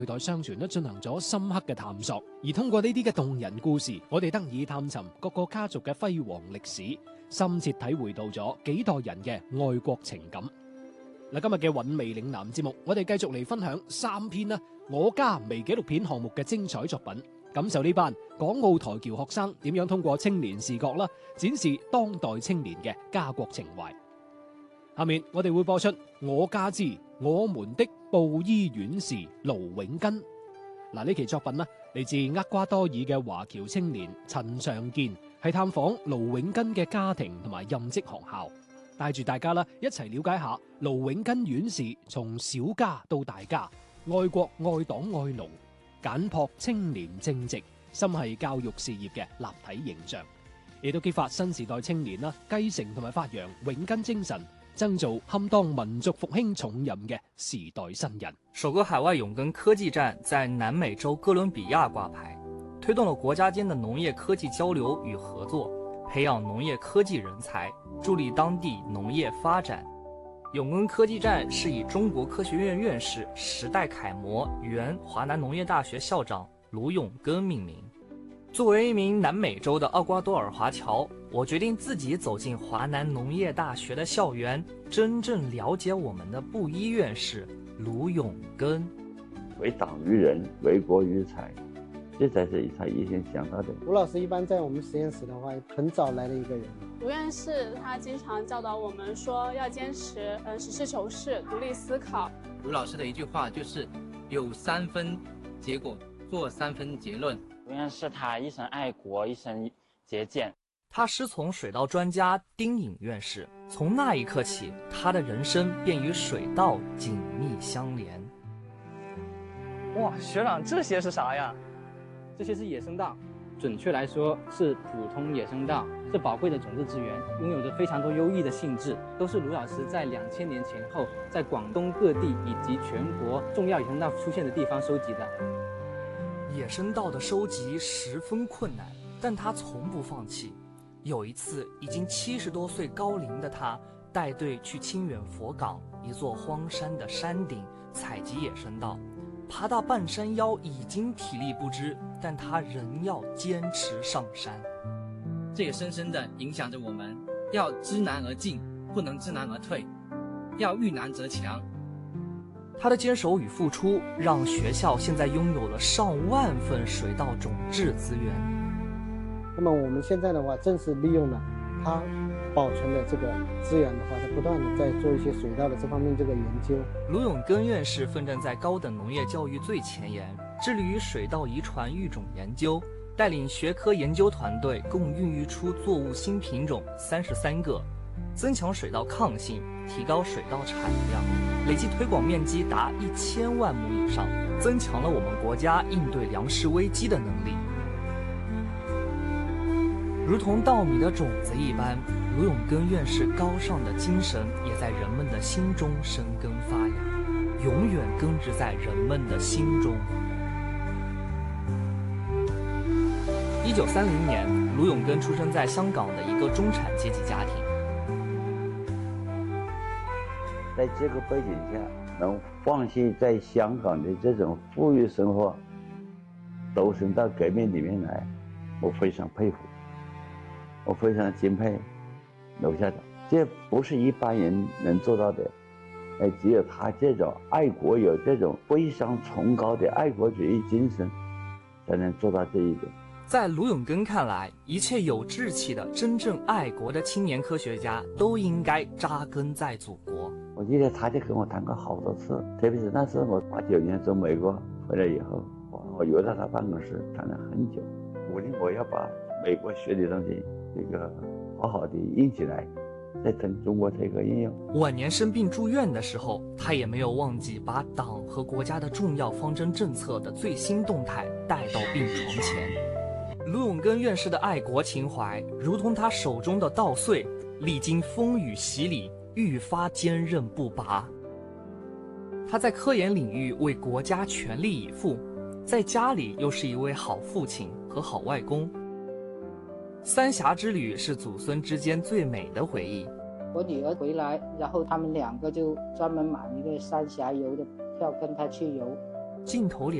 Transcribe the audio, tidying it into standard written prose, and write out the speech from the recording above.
代相傳進行咗深刻嘅探索，而通過呢啲嘅動人故事，我哋得以探尋各個家族嘅輝煌歷史，深切體會到咗幾代人嘅愛國情感。嗱，今日嘅韻味嶺南節目，我哋繼續嚟分享3篇我家微紀錄片項目嘅精彩作品，感受呢班港澳台僑學生點樣通過青年視角展示當代青年嘅家國情懷。下面我哋會播出我家之我們的布衣院士盧永根。呢期作品嚟自厄瓜多爾嘅華僑青年陳尚健，係探訪盧永根嘅家庭同埋任職學校，帶住大家一齊了解下盧永根院士從小家到大家，愛國愛黨愛奴，簡樸青年正直，心繫教育事業嘅立體形象，亦都激發新時代青年繼承同埋發揚永根精神，爭做堪當民族復興重任嘅時代新人。 首个海外永根科技站在南美洲哥伦比亚挂牌，推动了国家间的农业科技交流与合作，培养农业科技人才，助力当地农业发展。永根科技站是以中国科学院院士、时代楷模、原华南农业大学校长卢永根命名。作为一名南美洲的厄瓜多尔华侨，我决定自己走进华南农业大学的校园，真正了解我们的布衣院士卢永根。 为党于人，为国于财，这才是他一心想到的。 卢老师一般在我们实验室的话，很早来的一个人。 卢院士他经常教导我们说要坚持实事求是，独立思考。 卢老师的一句话就是有3分结果，做3分结论。 卢院士他一生爱国，一生节俭。 他师从水稻专家丁颖院士，从那一刻起，他的人生便与水稻紧密相连。 哇，学长，这些是啥呀？这些是野生稻，准确来说是普通野生稻，是宝贵的种子资源，拥有着非常多优异的性质，都是卢老师在2000年前后在广东各地以及全国重要野生稻出现的地方收集的。 野生稻的收集十分困难，但他从不放弃。有一次，已经70多岁高龄的他，带队去清远佛岗一座荒山的山顶采集野生稻，爬到半山腰已经体力不支，但他仍要坚持上山。 这也深深地影响着我们，要知难而进，不能知难而退，要遇难则强。 他的坚守与付出，让学校现在拥有了上万份水稻种质资源。 那么我们现在的话，正是利用了它保存的这个资源的话，它不断的在做一些水稻的这方面这个研究。 卢永根院士奋战在高等农业教育最前沿，致力于水稻遗传育种研究，带领学科研究团队共孕育出作物新品种33个，增强水稻抗性，提高水稻产量，累计推广面积达1000万亩以上，增强了我们国家应对粮食危机的能力。如同稻米的种子一般，卢永根院士高尚的精神也在人们的心中生根发芽，永远根植在人们的心中。1930年，卢永根出生在香港的一个中产阶级家庭。 在这个背景下，能放弃在香港的这种富裕生活，投身到革命里面来，我非常佩服，我非常敬佩刘校长，这不是一般人能做到的。只有他这种爱国，有这种非常崇高的爱国主义精神，才能做到这一点。 在卢永根看来，一切有志气的、真正爱国的青年科学家都应该扎根在祖国。 我记得他就跟我谈过好多次，特别是那时候我89年从美国回来以后，我约到他办公室谈了很久，鼓励我要把美国学的东西好好的印起来，再等中国这个应用。 晚年生病住院的时候，他也没有忘记把党和国家的重要方针政策的最新动态带到病床前。卢永根院士的爱国情怀，如同他手中的稻穗，历经风雨洗礼，愈发坚韧不拔。他在科研领域为国家全力以赴，在家里又是一位好父亲和好外公。三峡之旅是祖孙之间最美的回忆。 我女儿回来，然后他们2个就专门买一个三峡游的票跟她去游。 镜头里